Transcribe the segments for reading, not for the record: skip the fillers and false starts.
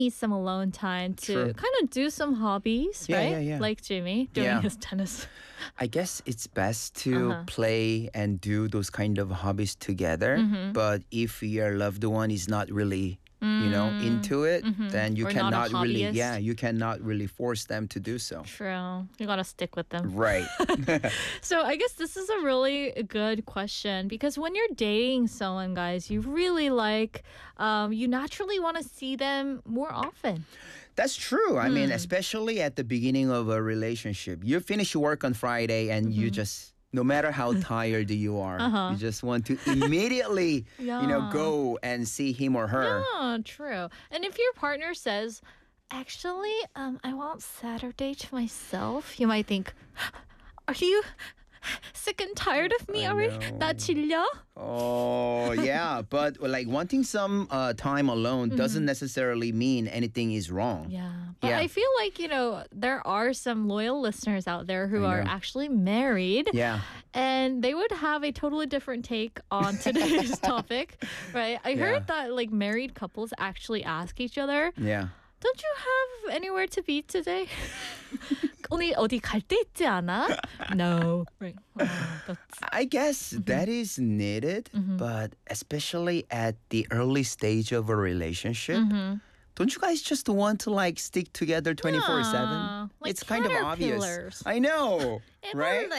need some alone time to True. kind of do some hobbies, Yeah, right? yeah, yeah. Like Jimmy doing Yeah. his tennis. I guess it's best to Uh-huh. play and do those kind of hobbies together. Mm-hmm. But if your loved one is not really, into it, then you Or not a cannot really, hobbyist. you cannot really force them to do so. True. You gotta stick with them. Right. So I guess this is a really good question because when you're dating someone, guys, you really you naturally want to see them more often. That's true. I Hmm. mean, especially at the beginning of a relationship. You finish your work on Friday and you just, no matter how tired you are, you just want to immediately, Yeah. go and see him or her. Oh, true. And if your partner says, actually, I want Saturday to myself, you might think, are you sick and tired of me I already? know. 나 질려? Oh, yeah. But like wanting some time alone doesn't necessarily mean anything is wrong. Yeah. But Yeah. I feel like, there are some loyal listeners out there who I are know. actually married. Yeah. And they would have a totally different take on today's topic, right? I heard that like married couples actually ask each other, Yeah. don't you have anywhere to be today? 오늘 어디 갈 데 있지 않아? No. Right. That's, I guess that is needed, but especially at the early stage of a relationship, don't you guys just want to like stick together 24/7? Yeah, like It's kind of obvious. caterpillars. I know, right?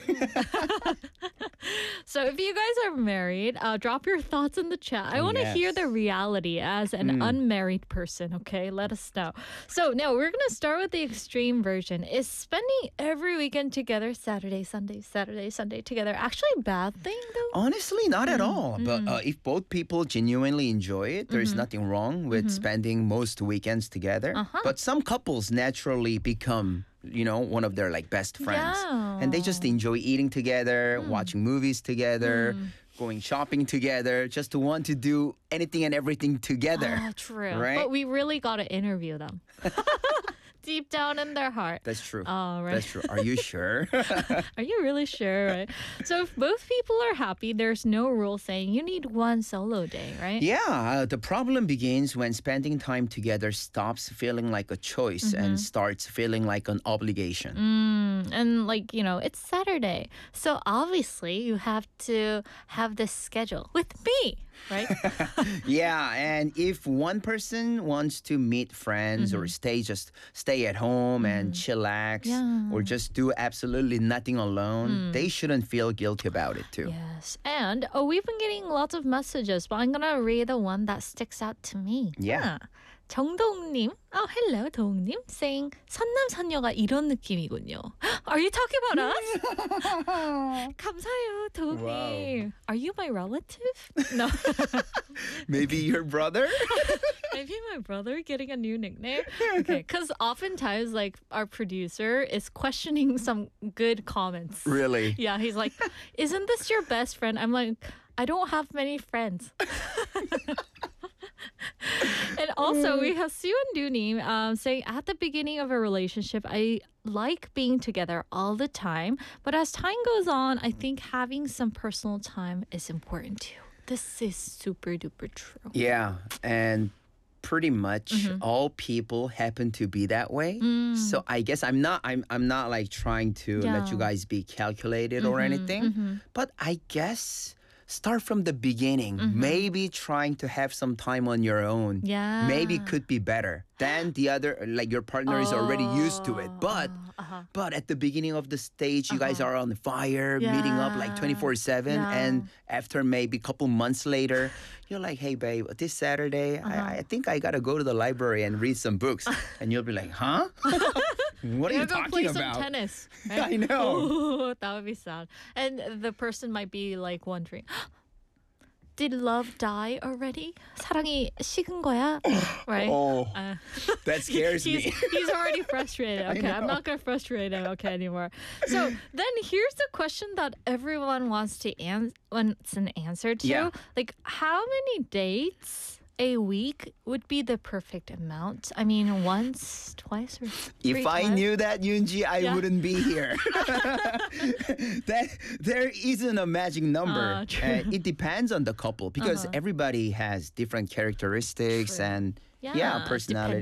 So if you guys are married, drop your thoughts in the chat. I want to hear Yes. the reality as an unmarried person, okay? Let us know. So now we're going to start with the extreme version. Is spending every weekend together, Saturday, Sunday together, actually a bad thing though? Honestly, not at all. But if both people genuinely enjoy it, there's nothing wrong with spending most weekends together. But some couples naturally become, one of their like best friends. Yeah. And they just enjoy eating together, watching movies together, going shopping together, just to want to do anything and everything together. Ah, true. Right? But we really got to interview them. Deep down in their heart. That's true. All right. That's true. Are you sure? Are you really sure, right? So if both people are happy, there's no rule saying you need one solo day, right? Yeah, the problem begins when spending time together stops feeling like a choice and starts feeling like an obligation. And it's Saturday. So obviously you have to have this schedule with me, right? Yeah, and if one person wants to meet friends or stay at home and chillax Yeah. or just do absolutely nothing alone, they shouldn't feel guilty about it too. Yes. And we've been getting lots of messages, but I'm going to read the one that sticks out to me. Yeah. 정동님, hello, 동님, saying 선남선녀가 이런 느낌이군요. Are you talking about us? 감사해요, 동님. Wow. Are you my relative? No. Maybe your brother? Maybe my brother getting a new nickname. Okay, because oftentimes, our producer is questioning some good comments. Really? Yeah, he's like, "Isn't this your best friend?" I'm like, "I don't have many friends." And also, we have Sue and Doonie saying, at the beginning of a relationship, I like being together all the time. But as time goes on, I think having some personal time is important too. This is super duper true. Yeah, and pretty much all people happen to be that way. So I guess I'm not like trying to let you Yeah. guys be calculated or anything. But I guess start from the beginning. Maybe trying to have some time on your own. Yeah. Maybe could be better than the other, like your partner is already used to it. But at the beginning of the stage, you guys are on fire, meeting up like 24/7. Yeah. And after maybe a couple months later, you're like, hey, babe, this Saturday, I think I got to go to the library and read some books. And you'll be like, huh? What are you Go play talking some about? tennis. Right? I know. Oh, that would be sad. And the person might be like wondering, did love die already? 사랑이 식은 거야? Right? Oh, that scares me. He's already frustrated. Okay, I'm not going to frustrate him anymore. So then here's the question that everyone wants an answer to. Yeah. Like, how many dates a week would be the perfect amount? I mean, once, twice, or three If I times? knew that, Yoonji, I Yeah. wouldn't be here. That there isn't a magic number. True. It depends on the couple because everybody has different characteristics True. and Yeah, personality.